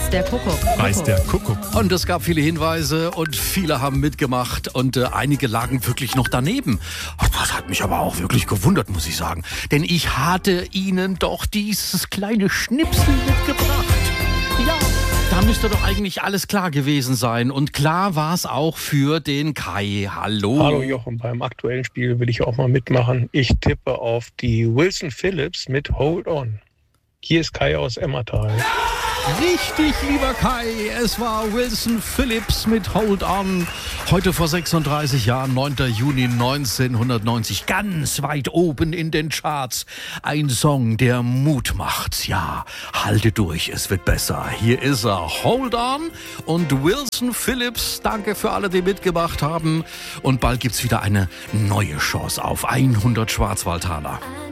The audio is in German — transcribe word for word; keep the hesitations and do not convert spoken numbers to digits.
weiß der Kuckuck. Weiß der Kuckuck. Und es gab viele Hinweise und viele haben mitgemacht und äh, einige lagen wirklich noch daneben. Das hat mich aber auch wirklich gewundert, muss ich sagen. Denn ich hatte Ihnen doch dieses kleine Schnipsel mitgebracht. Ja, da müsste doch eigentlich alles klar gewesen sein. Und klar war es auch für den Kai. Hallo. Hallo Jochen, beim aktuellen Spiel will ich auch mal mitmachen. Ich tippe auf die Wilson Phillips mit Hold On. Hier ist Kai aus Emmertal. Richtig, lieber Kai, es war Wilson Phillips mit Hold On. Heute vor sechsunddreißig Jahren, neunter Juni neunzehnhundertneunzig, ganz weit oben in den Charts. Ein Song, der Mut macht. Ja, halte durch, es wird besser. Hier ist er, Hold On und Wilson Phillips. Danke für alle, die mitgemacht haben. Und bald gibt's wieder eine neue Chance auf hundert Schwarzwaldtaler.